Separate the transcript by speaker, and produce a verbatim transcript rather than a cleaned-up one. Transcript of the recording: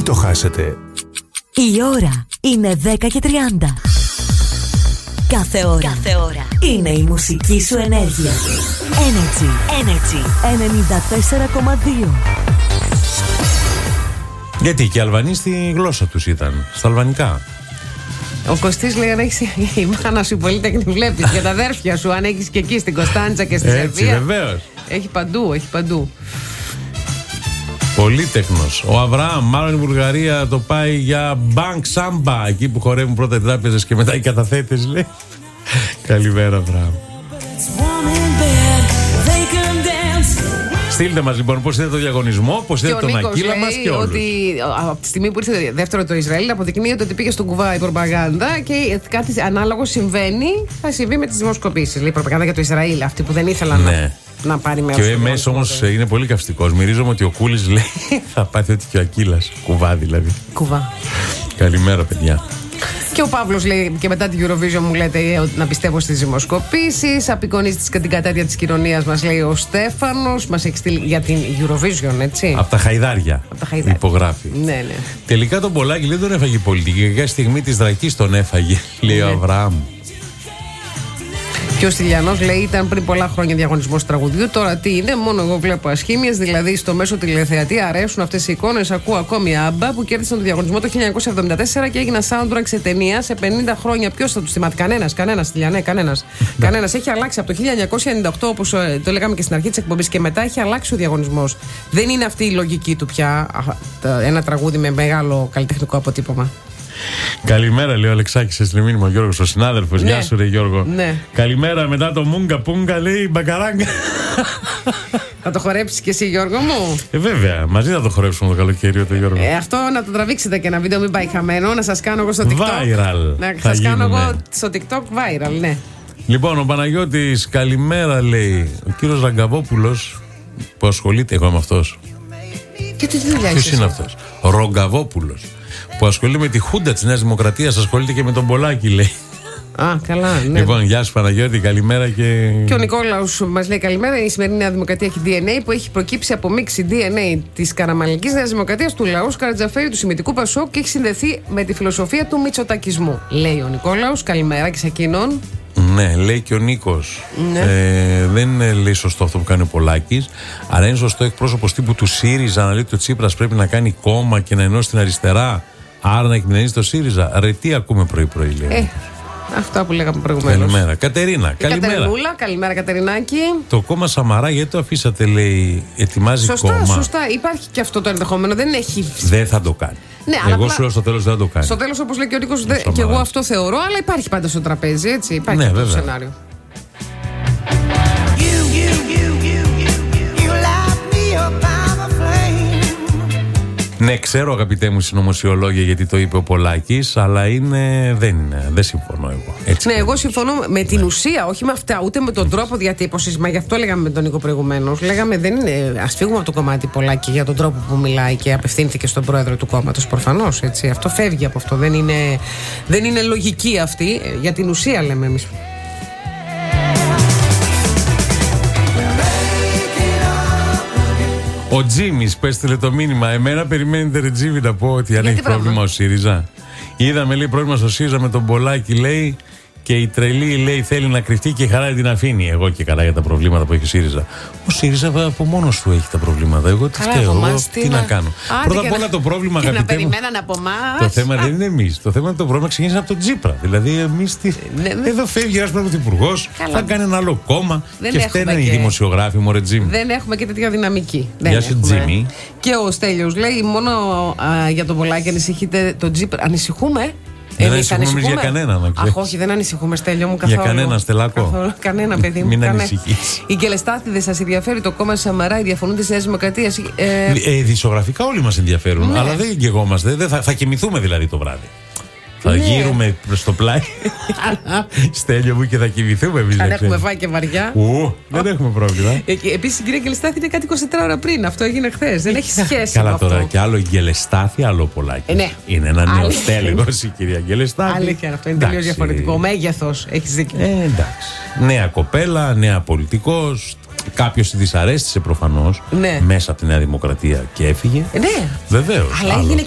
Speaker 1: το χάσετε.
Speaker 2: Η ώρα είναι δέκα και τριάντα. Κάθε ώρα, Κάθε ώρα είναι η μουσική σου ενέργεια. Energy, Energy ενενήντα τέσσερα κόμμα δύο.
Speaker 3: Γιατί και οι Αλβανοί στη γλώσσα τους ήταν, στα αλβανικά.
Speaker 4: Ο Κωστής λέει: αν έχεις η μάνα σου πολύτεχνη, βλέπεις και τα αδέρφια σου, αν έχεις και εκεί στην Κωνσταντζα και στη
Speaker 3: Έτσι,
Speaker 4: Σερβία.
Speaker 3: βεβαίως.
Speaker 4: Έχει παντού, έχει παντού.
Speaker 3: Πολύτεχνος. Ο Αβραάμ, μάλλον η Βουλγαρία το πάει για μπανκ σάμπα. Εκεί που χορεύουν πρώτα οι τράπεζες και μετά οι καταθέτες, λέει. Καλημέρα, Αβραάμ. Στείλτε μας λοιπόν πώς είδατε το διαγωνισμό, πώς είδατε τον Ακύλα μας και όλους.
Speaker 4: Ότι από τη στιγμή που ήρθε δεύτερο το Ισραήλ, αποδεικνύεται ότι πήγε στον κουβά η προπαγάνδα και κάτι ανάλογο συμβαίνει, θα συμβεί με τις δημοσκοπήσεις. Λέει η προπαγάνδα για το Ισραήλ, αυτή που δεν ήθελαν ναι. να, να πάρει μέρος.
Speaker 3: Και ο Εμές όμως είναι πολύ καυστικός. Μυρίζομαι ότι ο Κούλης λέει θα πάθει ότι και ο Ακύλας. Κουβά δηλαδή.
Speaker 4: Κουβά.
Speaker 3: Καλημέρα, παιδιά.
Speaker 4: Και ο Παύλος λέει και μετά την Eurovision μου λέτε να πιστεύω στις δημοσκοπήσεις. Απεικονίζει την κατάτια της κοινωνίας μας, λέει ο Στέφανος. Μας έχει στείλει για την Eurovision, έτσι.
Speaker 3: Από τα χαϊδάρια.
Speaker 4: Από τα χαϊδάρια.
Speaker 3: Υπογράφει.
Speaker 4: Ναι, ναι.
Speaker 3: Τελικά τον Πολάκη δεν τον έφαγε η πολιτική. Για στιγμή της Δρακής τον έφαγε, λέει ναι. ο Αβραάμ.
Speaker 4: Και ο Στυλιανός λέει: ήταν πριν πολλά χρόνια διαγωνισμός τραγουδιού. Τώρα τι είναι, μόνο εγώ βλέπω ασχήμιες. Δηλαδή στο μέσο τηλεθεατή αρέσουν αυτές οι εικόνες. Ακούω ακόμη άμπα που κέρδισαν το διαγωνισμό το χίλια εννιακόσια εβδομήντα τέσσερα και έγιναν soundtrack σε ταινία σε πενήντα χρόνια. Ποιος θα τους θυμάται? Κανένας, κανένας, Στυλιανέ, κανένας. Κανένας. Έχει αλλάξει από το χίλια εννιακόσια ενενήντα οκτώ, όπως το λέγαμε και στην αρχή της εκπομπής, και μετά έχει αλλάξει ο διαγωνισμός. Δεν είναι αυτή η λογική του πια. Ένα τραγούδι με μεγάλο καλλιτεχνικό αποτύπωμα.
Speaker 3: Καλημέρα, λέει ο Αλεξάκης, σε στείλει μήνυμα ο Γιώργος, ο συνάδελφος.
Speaker 4: Ναι.
Speaker 3: Γεια σου, ρε Γιώργο.
Speaker 4: Ναι.
Speaker 3: Καλημέρα, μετά το Μούγκα Πούγκα, λέει μπακαράγκα.
Speaker 4: Θα το χορέψεις και εσύ, Γιώργο μου?
Speaker 3: Ε, βέβαια, μαζί θα το χορέψουμε το καλοκαίρι, το Γιώργο.
Speaker 4: Ε, αυτό να το τραβήξετε και ένα βίντεο, μην πάει χαμένο. Να σας κάνω εγώ στο TikTok.
Speaker 3: Viral.
Speaker 4: Να σας κάνω εγώ στο TikTok viral, ναι.
Speaker 3: Λοιπόν, ο Παναγιώτης, καλημέρα, λέει. Ο κύριος Ραγκαβόπουλος που ασχολείται, εγώ είμαι αυτός.
Speaker 4: Και τι δουλειά
Speaker 3: Ποιος είναι αυτός? Ο Ρογκαβόπουλος, που ασχολείται με τη Χούντα της Νέας Δημοκρατίας, ασχολείται και με τον Πολάκη, λέει.
Speaker 4: Α, καλά, ναι.
Speaker 3: Λοιπόν, γεια σου Παναγιώτη, καλημέρα και.
Speaker 4: Και ο Νικόλαος μας λέει καλημέρα. Η σημερινή Νέα Δημοκρατία έχει ντι εν έι που έχει προκύψει από μίξη ντι εν έι της Καραμανλικής Νέας Δημοκρατίας, του Λαού Καρατζαφέρη, του Σημιτικού Πασόκ και έχει συνδεθεί με τη φιλοσοφία του μητσοτακισμού. Λέει ο Νικόλαος, καλημέρα και σε εκείνον.
Speaker 3: Ναι, λέει και ο Νίκος.
Speaker 4: Ναι.
Speaker 3: Ε, δεν είναι, λέει, σωστό αυτό που κάνει ο Πολάκης. Αλλά είναι σωστό εκπρόσωπος τύπου του ΣΥΡΙΖΑ να λέει ότι ο Τσίπρας πρέπει να κάνει κόμμα και να ενώσει την αριστερά. Άρα να εκμηνενήσει το ΣΥΡΙΖΑ. Ρε, τι ακούμε πρωί-πρωί, λέει.
Speaker 4: Ε, αυτά που λέγαμε προηγουμένως.
Speaker 3: Καλημέρα. Κατερίνα, καλημέρα.
Speaker 4: Κατερινούλα, καλημέρα, Κατερινάκη.
Speaker 3: Το κόμμα Σαμαρά, γιατί το αφήσατε, λέει, ετοιμάζει
Speaker 4: σωστά,
Speaker 3: κόμμα.
Speaker 4: Σωστά, υπάρχει και αυτό το ενδεχόμενο. Δεν έχει.
Speaker 3: Δεν θα το κάνει.
Speaker 4: Ναι,
Speaker 3: εγώ
Speaker 4: αλλά
Speaker 3: σου λέω στο τέλος δεν θα το κάνει.
Speaker 4: Στο τέλος, όπως λέει και ο Νίκος, και εγώ αυτό θεωρώ, αλλά υπάρχει πάντα στο τραπέζι, έτσι. Υπάρχει
Speaker 3: ναι,
Speaker 4: αυτό
Speaker 3: βέβαια.
Speaker 4: το σενάριο.
Speaker 3: Ναι, ξέρω, αγαπητέ μου συνωμοσιολόγια, γιατί το είπε ο Πολάκης, αλλά είναι, δεν είναι, δεν συμφωνώ εγώ. Έτσι
Speaker 4: ναι, εγώ συμφωνώ με την ναι. ουσία, όχι με αυτά, ούτε με τον τρόπο διατύπωσης. Μα γι' αυτό λέγαμε με τον Νίκο προηγουμένως. Λέγαμε, δεν είναι. Ας φύγουμε από το κομμάτι Πολάκη για τον τρόπο που μιλάει και απευθύνθηκε στον πρόεδρο του κόμματος. Προφανώς, έτσι. Αυτό φεύγει από αυτό. Δεν είναι, δεν είναι λογική αυτή. Για την ουσία λέμε εμείς.
Speaker 3: Ο Τζίμις που έστειλε το μήνυμα. Εμένα περιμένετε, ρε Τζίμι, να πω ότι αν έχει πρόβλημα, πρόβλημα ο ΣΥΡΙΖΑ. Είδαμε, λέει, πρόβλημα στο ΣΥΡΙΖΑ με τον Πολάκη, λέει, και η τρελή, λέει, θέλει να κρυφτεί και η χαρά την αφήνει. Εγώ και καλά για τα προβλήματα που έχει ο ΣΥΡΙΖΑ. Ο ΣΥΡΙΖΑ από μόνος του έχει τα προβλήματα. Εγώ τι φταίω, εγώ τι, τι να... να κάνω. Άντε πρώτα απ' όλα το πρόβλημα, αγαπητέ μου.
Speaker 4: Από εμάς.
Speaker 3: Το θέμα δεν είναι εμείς. Το θέμα είναι το πρόβλημα ξεκίνησε από τον Τζίπρα. Δηλαδή, εμείς τι. Ναι, ναι. Εδώ φεύγει ένας πρωθυπουργός, θα κάνει ένα άλλο κόμμα δεν και φταίνε και... οι δημοσιογράφοι, μωρέ Τζίμι.
Speaker 4: Δεν έχουμε και τέτοια δυναμική.
Speaker 3: Γεια σου, Τζίμι.
Speaker 4: Και ο Στέλιος λέει, μόνο α, για τον Πολάκη ανησυχείτε τον Τζίπρα. Ανησυχούμε.
Speaker 3: Δεν ανησυχούμε για κανέναν.
Speaker 4: Αχ, όχι, δεν ανησυχούμε, Στέλιο μου, καθόλου.
Speaker 3: Για κανένα, Στελάκο.
Speaker 4: Καθόλου, κανένα, παιδί μου.
Speaker 3: Μην ανησυχείς.
Speaker 4: Οι γκελεστάθηδες, σας ενδιαφέρει το κόμμα Σαμαρά, οι διαφωνούντες της Νέας Δημοκρατίας?
Speaker 3: Ε... Ε, δισογραφικά όλοι μας ενδιαφέρουν. Ναι. Αλλά δεν γεγόμαστε. Δεν θα, θα κοιμηθούμε δηλαδή το βράδυ. Θα ναι. γύρουμε προς το πλάι. Στέλιο μου, και θα κοιμηθούμε εμείς.
Speaker 4: Αν έχουμε φάει και βαριά.
Speaker 3: Ου, δεν έχουμε πρόβλημα.
Speaker 4: Ε, Επίσης η κυρία Γκελεστάθη είναι κάτι είκοσι τέσσερις ώρα πριν. Αυτό έγινε χθες. Δεν έχει σχέση.
Speaker 3: Καλά
Speaker 4: με
Speaker 3: τώρα.
Speaker 4: αυτό.
Speaker 3: Και άλλο η Γκελεστάθη, άλλο Πολάκη.
Speaker 4: Ε, ναι.
Speaker 3: Είναι ένα νέο τέλεγος η κυρία Γκελεστάθη.
Speaker 4: Αλήθεια, αυτό είναι τελείως διαφορετικό. Ο μέγεθος, έχεις δίκιο.
Speaker 3: Ε, εντάξει. Νέα κοπέλα, νέα πολιτικός. Κάποιος τη δυσαρέστησε προφανώς,
Speaker 4: ναι.
Speaker 3: μέσα από τη Νέα Δημοκρατία και έφυγε.
Speaker 4: Ναι.
Speaker 3: Βεβαίως.
Speaker 4: Αλλά έγινε